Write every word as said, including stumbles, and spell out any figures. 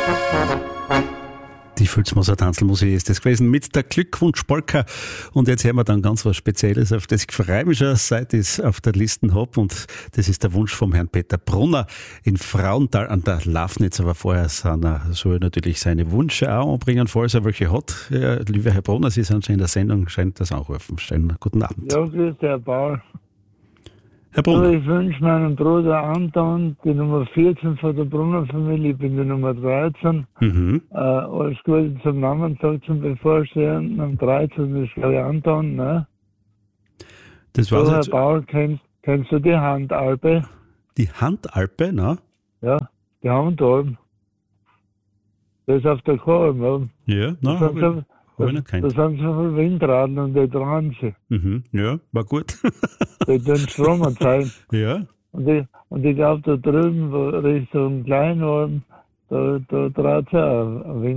Die Filzmoser Tanzelmusik ist das gewesen mit der Glückwunsch-Polka. Und jetzt hören wir dann ganz was Spezielles, auf das ich freue mich schon, seit ich es auf der Liste habe. Und das ist der Wunsch vom Herrn Peter Brunner in Frauenthal an der Lafnitz. Aber vorher soll er natürlich seine Wünsche auch anbringen, falls er welche hat. Ja, lieber Herr Brunner, Sie sind schon in der Sendung, scheint das anrufen. Schönen guten Abend. Ja, grüß dich, Herr Paul. Herr Brunner. Also ich wünsche meinem Bruder Anton, die Nummer vierzehn von der Brunner-Familie, ich bin die Nummer dreizehn. Mhm. Äh, alles Gute zum Namenstag zum Bevorstehen. Am dreizehnten ist, glaube ich, Anton, ne? Das war's so, Herr jetzt. Paul, kennst, kennst du die Handalpe? Die Handalpe, ne? Ja, die Handalpe. Das ist auf der Kolm, ja. Ja, nein, Da habe ich, sind hab ich nicht so, da gekannt. sind so viele Windraden und die dran sie. Mhm. Ja, war gut. Die tun Strom erzeugen. Ja. Und ich, und ich glaube, da drüben, wo Richtung Kleinholm, da, da dreht es auch ein Wind.